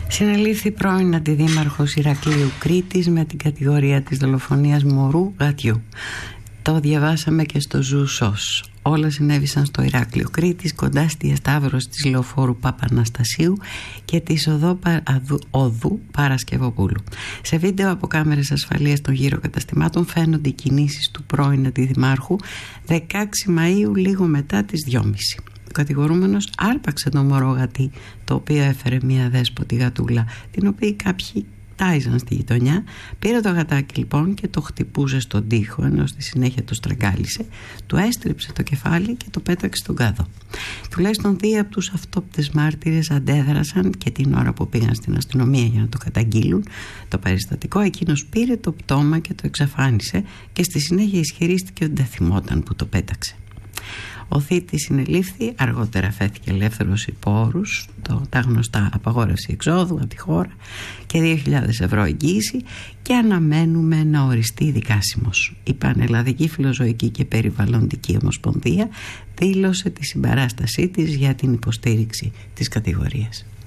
Συνελήφθη πρώην αντιδήμαρχος Ηρακλείου Κρήτης με την κατηγορία της δολοφονίας μωρού γατιού. Το διαβάσαμε και στο Ζουσός. Όλα συνέβησαν στο Ηράκλειο Κρήτης, κοντά στη διασταύρωση της λεωφόρου Παπαναστασίου και της οδού Παρασκευοπούλου. Σε βίντεο από κάμερες ασφαλείας των γύρω καταστημάτων φαίνονται οι κινήσεις του πρώην αντιδημάρχου 16 Μαΐου, λίγο μετά τις 2:30. Ο κατηγορούμενος άρπαξε το μωρό γατί, το οποίο έφερε μια δέσποτη γατούλα, την οποία κάποιοι τάιζαν στη γειτονιά. Πήρε το γατάκι λοιπόν και το χτυπούσε στον τοίχο, ενώ στη συνέχεια το στραγγάλισε, του έστριψε το κεφάλι και το πέταξε στον κάδο. Τουλάχιστον 2 από τους αυτόπτες μάρτυρες αντέδρασαν και την ώρα που πήγαν στην αστυνομία για να το καταγγείλουν το περιστατικό, εκείνος πήρε το πτώμα και το εξαφάνισε και στη συνέχεια ισχυρίστηκε ότι δεν θυμόταν που το πέταξε. Ο θήτης συνελήφθη, αργότερα φέθηκε ελεύθερος υπό όρους, τα γνωστά απαγόρευση εξόδου από τη χώρα και 2.000 ευρώ εγγύηση, και αναμένουμε να οριστεί δικάσιμος. Η Πανελλαδική Φιλοζωική και Περιβαλλοντική Ομοσπονδία δήλωσε τη συμπαράστασή της για την υποστήριξη της κατηγορίας.